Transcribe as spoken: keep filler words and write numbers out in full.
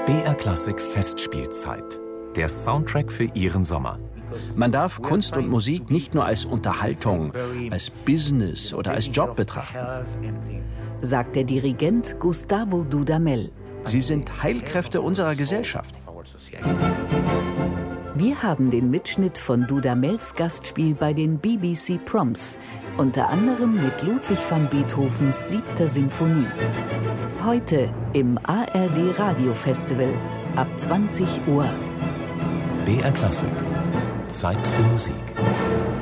B R Klassik Festspielzeit. Der Soundtrack für Ihren Sommer. Man darf Kunst und Musik nicht nur als Unterhaltung, als Business oder als Job betrachten. Sagt der Dirigent Gustavo Dudamel. Sie sind Heilkräfte unserer Gesellschaft. Wir haben den Mitschnitt von Dudamels Gastspiel bei den B B C Proms, unter anderem mit Ludwig van Beethovens Siebter Sinfonie. Heute im A R D Radio Festival ab zwanzig Uhr. B R Klassik. Zeit für Musik.